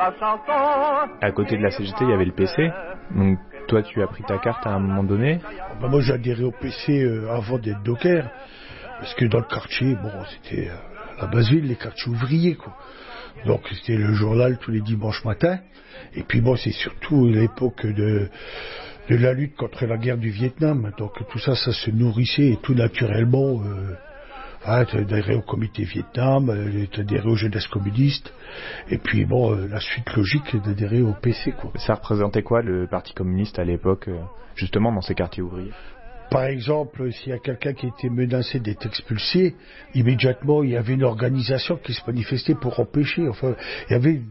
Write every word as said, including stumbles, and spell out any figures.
la chanson. À côté de la C G T, il y avait le P C. Donc toi, tu as pris ta carte à un moment donné. Ben, moi, j'ai adhéré au P C euh, avant d'être docker. Parce que dans le quartier, bon, c'était euh, la Basse-Ville, les quartiers ouvriers, quoi. Donc c'était le journal tous les dimanches matins. Et puis bon, c'est surtout l'époque de, de la lutte contre la guerre du Vietnam. Donc tout ça, ça se nourrissait et tout naturellement. Euh, hein, t'adhérais au comité Vietnam, euh, t'adhérais aux jeunesses communistes. Et puis bon, euh, la suite logique c'est d'adhérer au P C, quoi. Ça représentait quoi le Parti communiste à l'époque, euh, justement dans ces quartiers ouvriers? Par exemple, s'il y a quelqu'un qui était menacé d'être expulsé, immédiatement il y avait une organisation qui se manifestait pour empêcher. Enfin, il y avait